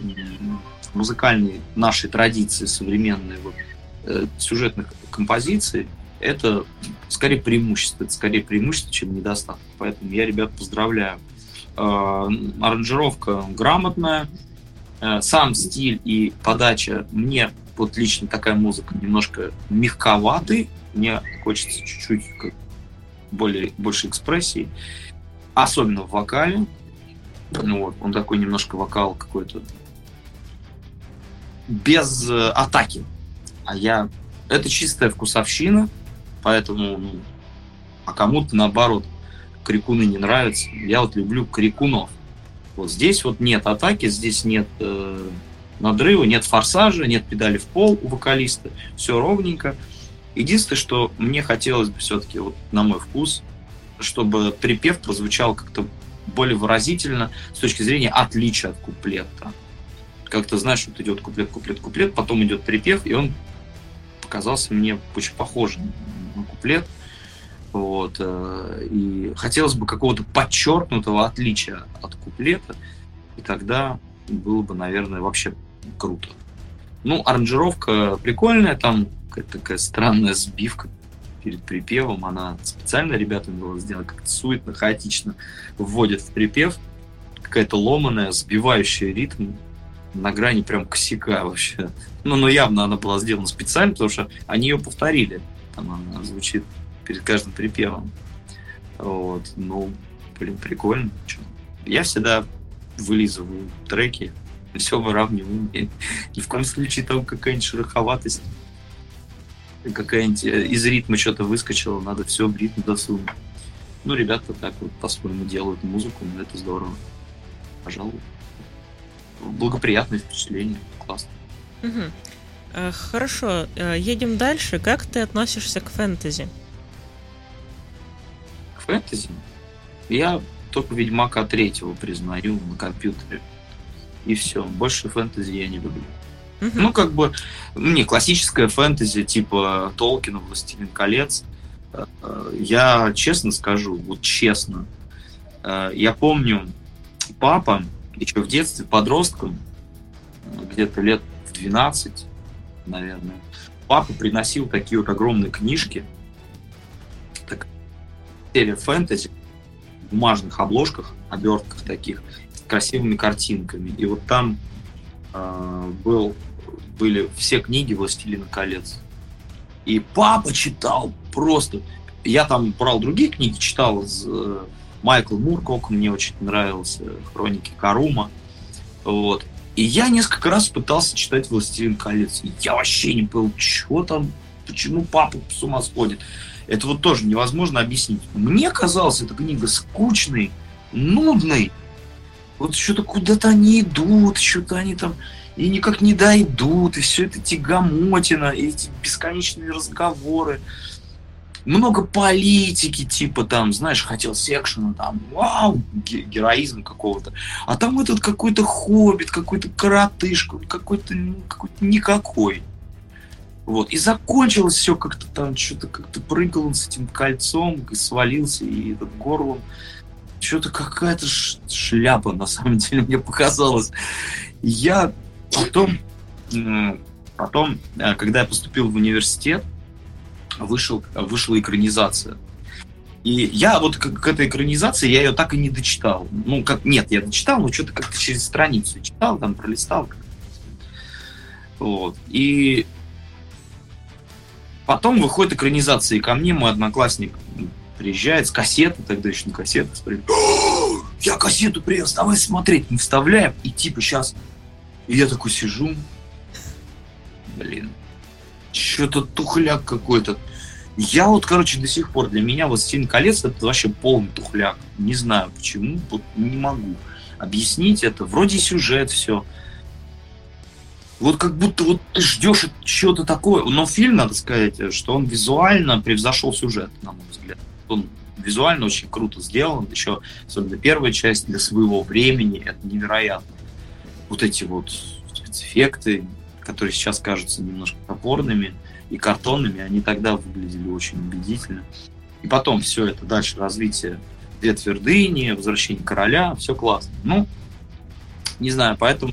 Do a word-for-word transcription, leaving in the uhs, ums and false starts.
музыкальной нашей традиции современной вот, э, сюжетных композиций, это скорее преимущество, это скорее преимущество, чем недостаток. Поэтому я ребят поздравляю. Э, аранжировка грамотная, э, сам стиль и подача мне, вот лично такая музыка немножко мягковатый, мне хочется чуть-чуть как, более, больше экспрессии, особенно в вокале. Ну, вот, он такой немножко вокал какой-то без э, атаки. А я... Это чистая вкусовщина, поэтому, ну, а кому-то, наоборот, крикуны не нравятся. Я вот люблю крикунов. Вот здесь вот нет атаки, здесь нет э, надрыва, нет форсажа, нет педали в пол у вокалиста. Все ровненько. Единственное, что мне хотелось бы все-таки, вот, на мой вкус, чтобы припев прозвучал как-то более выразительно с точки зрения отличия от куплета. Как-то, знаешь, вот идет куплет, куплет, куплет, потом идет припев, и он показался мне очень похожим на куплет. Вот. И хотелось бы какого-то подчеркнутого отличия от куплета, и тогда было бы, наверное, вообще круто. Ну, аранжировка прикольная, там какая-то такая странная сбивка перед припевом, она специально ребятам была сделана, как-то суетно, хаотично вводит в припев, какая-то ломаная, сбивающая ритм, на грани прям косяка вообще. Ну, но явно она была сделана специально, потому что они ее повторили. Там она звучит перед каждым припевом. Вот. Ну, блин, прикольно. Я всегда вылизываю треки, все выравниваю. Ни в коем случае там какая-нибудь шероховатость, какая-нибудь из ритма что-то выскочило, надо все в ритм досунуть. Ну, ребята так вот по-своему делают музыку, но это здорово. Пожалуй. Благоприятное впечатление. Классно. Угу. Хорошо, едем дальше. Как ты относишься к фэнтези? К фэнтези? Я только Ведьмака третьего признаю на компьютере. И все. Больше фэнтези я не люблю. Uh-huh. Ну, как бы, не, классическая фэнтези, типа Толкина, «Властелин колец». Я честно скажу, вот честно, я помню, папа еще в детстве, подростком, где-то лет в двенадцать, наверное, папа приносил такие вот огромные книжки, так, серия фэнтези, в бумажных обложках, обертках таких, с красивыми картинками. И вот там э, был, были все книги «Властелина колец». И папа читал просто... Я там брал другие книги, читал из... Э, Майкл Муркок, мне очень нравился, «Хроники Карума». Вот. И я несколько раз пытался читать «Властелин колец». И я вообще не понял, что там, почему папа с ума сходит. Это вот тоже невозможно объяснить. Мне казалось, эта книга скучной, нудной. Вот что-то куда-то они идут, что-то они там и никак не дойдут, и все это тягомотина, и эти бесконечные разговоры. Много политики, типа там, знаешь, хотел секшена, там, вау, героизм какого-то. А там этот какой-то хоббит, какой-то коротышка, какой-то, какой-то никакой. Вот. И закончилось все как-то там, что-то как-то прыгал он с этим кольцом, и свалился, и этот горлом. Что-то какая-то шляпа, на самом деле, мне показалось. Я потом, потом, когда я поступил в университет, Вышел, вышла экранизация. И я вот к, к этой экранизации, я ее так и не дочитал. Ну, как, нет, я дочитал, но что-то как-то через страницу читал, там пролистал. Вот. И потом выходит экранизация, и ко мне мой одноклассник приезжает с кассеты, тогда еще на кассету, смотрит. Я кассету привез, давай смотреть. Мы вставляем, и типа сейчас... И я такой сижу. Блин. Что-то тухляк какой-то. Я вот, короче, до сих пор, для меня «Властелин колец» это вообще полный тухляк. Не знаю почему, вот не могу объяснить это. Вроде сюжет, все. Вот как будто вот ты ждешь чего-то такое. Но фильм, надо сказать, что он визуально превзошел сюжет, на мой взгляд. Он визуально очень круто сделан. Еще, особенно первая часть, для своего времени, это невероятно. Вот эти вот спецэффекты, которые сейчас кажутся немножко топорными и картонными, они тогда выглядели очень убедительно. И потом все это дальше развитие «Две твердыни», «Возвращение короля», все классно. Ну, не знаю, поэтому